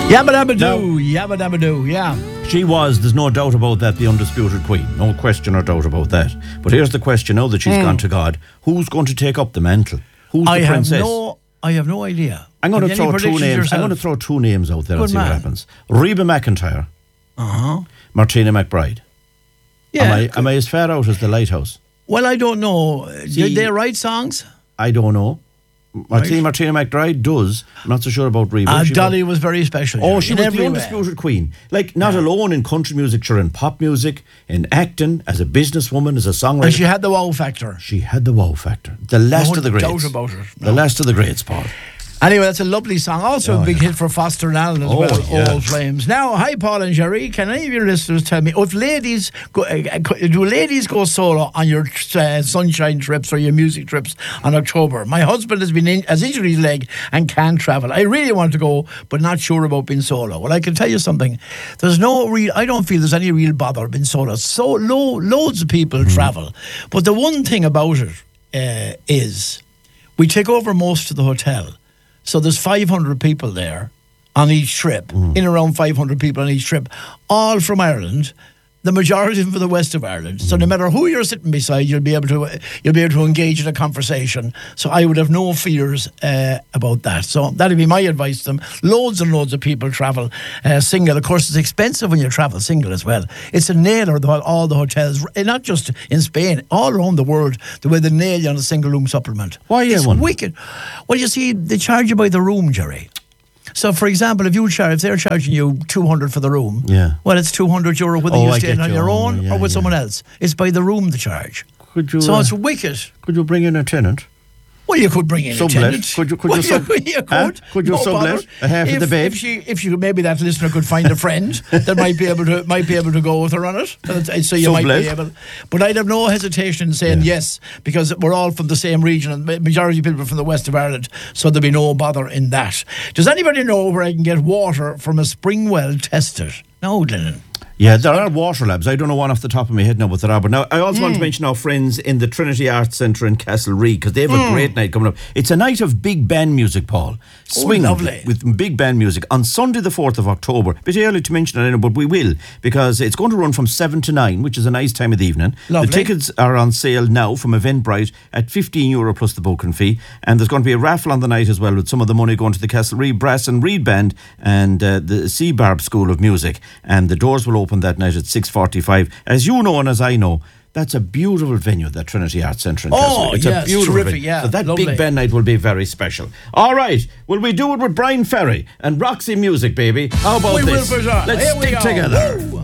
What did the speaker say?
Yabba dabba doo, yabba dabba doo, yeah. She was, there's no doubt about that, the undisputed queen. No question or doubt about that. But here's the question now that she's gone to God. Who's going to take up the mantle? Who's the princess? I have no idea. I'm going to throw two names. Yourself? I'm going to throw two names out there and see what happens. Reba McEntire. Uh-huh. Martina McBride. Yeah. Am I as far out as the Lighthouse? Well, I don't know. Did they write songs? I don't know. Martina McBride does. I'm not so sure about Reba. Dolly was very special. Oh, she was the undisputed queen. Like, not alone in country music, sure, in pop music, in acting, as a businesswoman, as a songwriter. And she had the wow factor. She had the wow factor. The last of the greats. No doubt about it. The last of the greats, Paul. Anyway, that's a lovely song. Also a big hit for Foster and Allen as well. Yeah. Old Flames. Now, hi, Paul and Jerry. Can any of your listeners tell me, if ladies do ladies go solo on your sunshine trips or your music trips on October? My husband has injured his leg and can't travel. I really want to go, but not sure about being solo. Well, I can tell you something. I don't feel there's any real bother being solo. So loads of people travel. But the one thing about it is we take over most of the hotel. So there's 500 people there on each trip, in around 500 people on each trip, all from Ireland. The majority of them from the west of Ireland. So no matter who you're sitting beside, you'll be able to engage in a conversation. So I would have no fears about that. So that'd be my advice to them. Loads and loads of people travel single. Of course, it's expensive when you travel single as well. It's a nailer, all the hotels, not just in Spain, all around the world, the way they nail you on a single room supplement. Why is it's one? Wicked. Well, you see, they charge you by the room, Jerry. So, for example, if they're charging you 200 for the room, well, it's €200 whether you stay on your own or with someone else. It's by the room the charge. So it's wicked. Could you bring in a tenant? Well, you could bring in a tenant. Could you sublet a half of the bed? If you maybe that listener could find a friend that might be able to go with her on it. So you might be able. But I'd have no hesitation in saying yes, because we're all from the same region and the majority of people are from the west of Ireland, so there'll be no bother in that. Does anybody know where I can get water from a spring well tested? No, Lennon. Yeah, there are water labs. I don't know one off the top of my head now, but there are. But now, I also want to mention our friends in the Trinity Arts Centre in Castlereagh, because they have a great night coming up. It's a night of big band music, Paul. Swing with big band music on Sunday the 4th of October. Bit early to mention it, but we will, because it's going to run from 7 to 9, which is a nice time of the evening. Lovely. The tickets are on sale now from Eventbrite at €15 plus the booking fee. And there's going to be a raffle on the night as well, with some of the money going to the Castlereagh Brass and Reed Band and the Seabarb School of Music. And the doors will open that night at 6:45. As you know and as I know, that's a beautiful venue, that Trinity Arts Centre in Castlereagh. It's a beautiful terrific, venue. yeah. So that lovely. big band night will be very special. All right, will we do it with Brian Ferry and Roxy Music, baby? How about this? We will for sure. Let's Here we stick go. together. Woo.